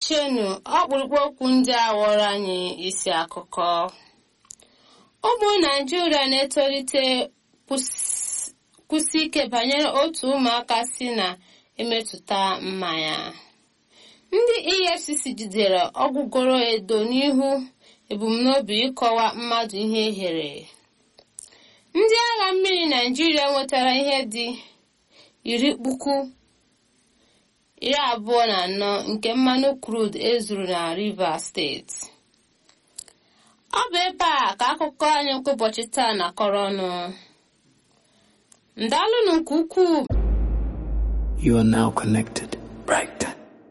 gerechienu ọkpụrụkpụ okwu ndị a ghọrọ anyị isi akụkọ. Ụmụ Naịjirịa na-etolite kwụsị ike banyere otu ụmụaka si na-emetụta mmanya. Ndị EFCC jidere ọgwụgoro edo n'ihu ebumnobi ịkọwa mmadụ ihe ehere. Ndị agha mmiri Naịjirịa nwetara ihe dị 24,000 nke mmanụ crude ezuru na Rivers steeti. Ọ bụ ebe a ka akụkọ anyị nke ụbọchị taa na-akọrọ ọnụ. Ndalụnụ nke ukwuu. You are now connected.